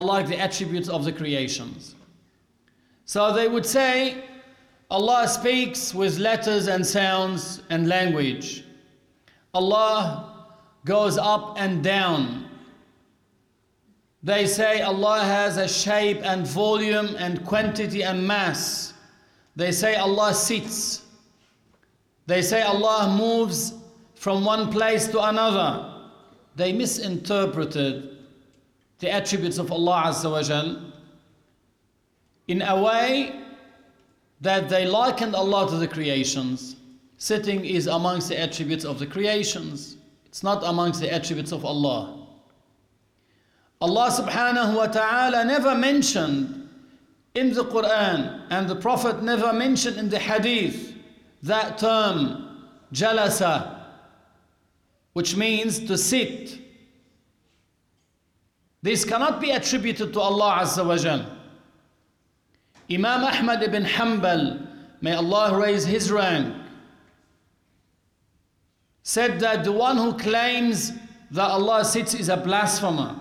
like the attributes of the creations. So they would say Allah speaks with letters and sounds and language. Allah goes up and down. They say Allah has a shape and volume and quantity and mass. They say Allah sits. They say Allah moves from one place to another. They misinterpreted the attributes of Allah Azza wa Jal in a way that they likened Allah to the creations. Sitting is amongst the attributes of the creations. It's not amongst the attributes of Allah. Allah subhanahu wa ta'ala never mentioned in the Quran, and the Prophet never mentioned in the Hadith, that term, jalasa, which means to sit. This cannot be attributed to Allah Azza wa Jal. Imam Ahmad ibn Hanbal, may Allah raise his rank, said that the one who claims that Allah sits is a blasphemer.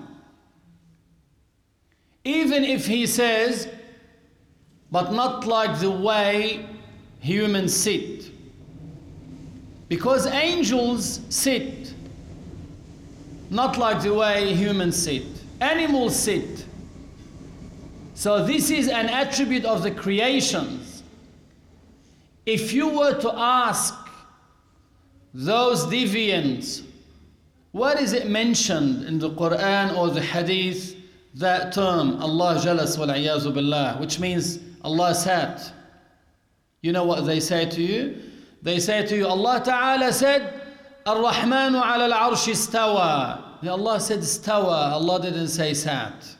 Even if he says, but not like the way humans sit. Because angels sit, not like the way humans sit. Animals sit. So this is an attribute of the creations. If you were to ask those deviants, what is it mentioned in the Quran or the Hadith, that term, Allah jalas wal iyazu billah, which means Allah sat? You know what they say to you? They say to you, Allah Ta'ala said, Ar-Rahmanu ala al-arsh istawa. Allah said istawa, Allah didn't say sat.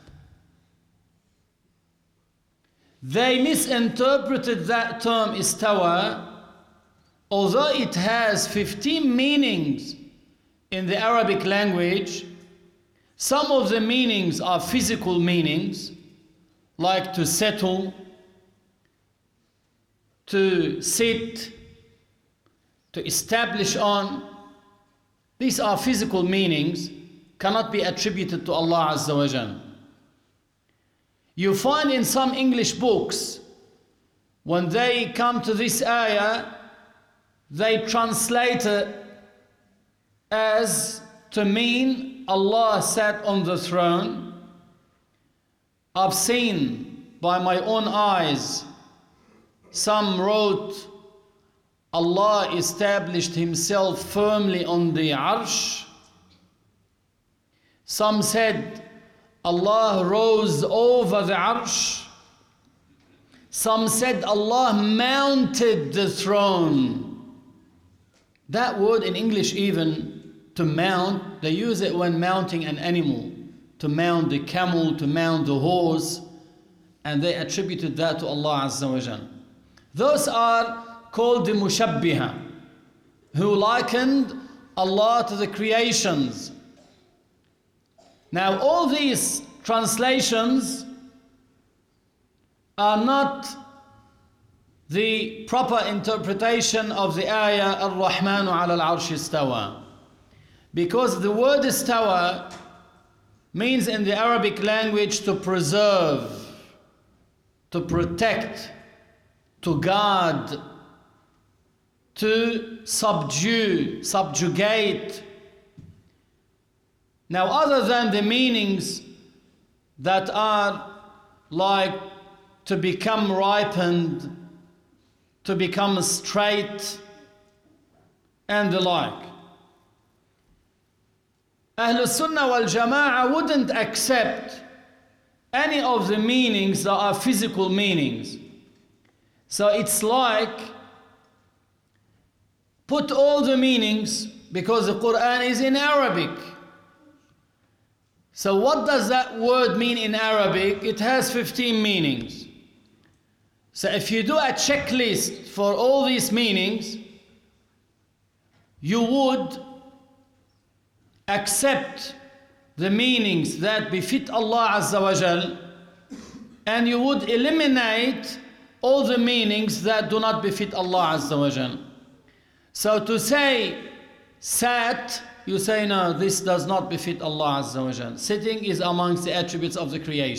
They misinterpreted that term istawa, although it has 15 meanings in the Arabic language. Some of the meanings are physical meanings, like to settle, to sit, to establish on. These are physical meanings, cannot be attributed to Allah Azza wa Jal. You find in some English books, when they come to this ayah, they translate it as to mean Allah sat on the throne. I've seen by my own eyes, some wrote, Allah established himself firmly on the arsh. Some said, Allah rose over the arsh. Some said, Allah mounted the throne. That word in English, even to mount, they use it when mounting an animal, to mount the camel, to mount the horse, and they attributed that to Allah Azza wa Jal. Those are called the mushabbiha, who likened Allah to the creations. Now all these translations are not the proper interpretation of the ayah Ar-Rahmanu ala al-arsh istawa, because the word istawa means in the Arabic language to preserve, to protect, to guard, to subdue, subjugate. Now, other than the meanings that are like to become ripened, to become straight, and the like, Ahlul Sunnah wal Jama'ah wouldn't accept any of the meanings that are physical meanings. So it's like, put all the meanings, because the Quran is in Arabic. So what does that word mean in Arabic? It has 15 meanings. So if you do a checklist for all these meanings, you would accept the meanings that befit Allah Azza wa Jal, and you would eliminate all the meanings that do not befit Allah Azza wa Jal. So to say sat, you say no, this does not befit Allah Azza wa Jal. Sitting is amongst the attributes of the creation.